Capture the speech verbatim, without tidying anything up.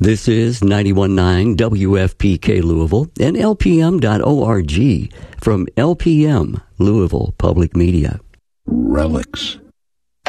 This is ninety-one point nine W F P K Louisville and L P M dot org from L P M, Louisville Public Media. Relics.